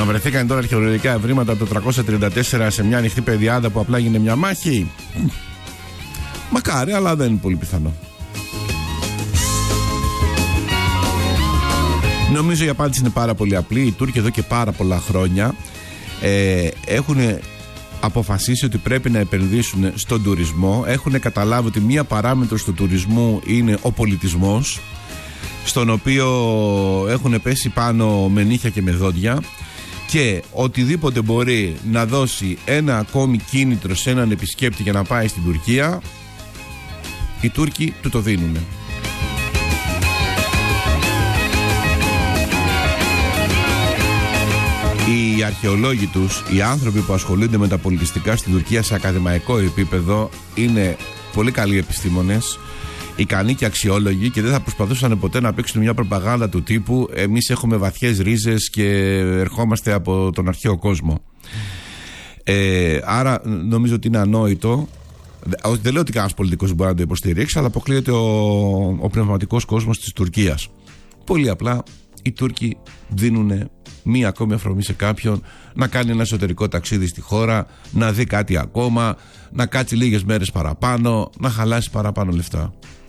Να βρεθήκαν τώρα αρχαιολογικά ευρήματα το 334 σε μια ανοιχτή πεδιάδα που απλά έγινε μια μάχη. Μακάρι, αλλά δεν είναι πολύ πιθανό. Νομίζω η απάντηση είναι πάρα πολύ απλή. Οι Τούρκοι εδώ και πάρα πολλά χρόνια έχουν αποφασίσει ότι πρέπει να επενδύσουν στον τουρισμό. Έχουν καταλάβει ότι μία παράμετρος του τουρισμού είναι ο πολιτισμός, στον οποίο έχουν πέσει πάνω με νύχια και με δόντια, και οτιδήποτε μπορεί να δώσει ένα ακόμη κίνητρο σε έναν επισκέπτη για να πάει στην Τουρκία, οι Τούρκοι του το δίνουν. Οι αρχαιολόγοι τους, οι άνθρωποι που ασχολούνται με τα πολιτιστικά στην Τουρκία σε ακαδημαϊκό επίπεδο, είναι πολύ καλοί επιστήμονες, ικανοί και αξιόλογοι, και δεν θα προσπαθούσαν ποτέ να παίξουν μια προπαγάνδα του τύπου «εμείς έχουμε βαθιές ρίζες και ερχόμαστε από τον αρχαίο κόσμο». Άρα νομίζω ότι είναι ανόητο. Δεν λέω ότι κανένας πολιτικός μπορεί να το υποστηρίξει, αλλά αποκλείεται ο πνευματικός κόσμος της Τουρκίας. Πολύ απλά οι Τούρκοι δίνουν μία ακόμη αφορμή σε κάποιον να κάνει ένα εσωτερικό ταξίδι στη χώρα, να δει κάτι ακόμα, να κάτσει λίγες μέρες παραπάνω, να χαλάσει παραπάνω λεφτά.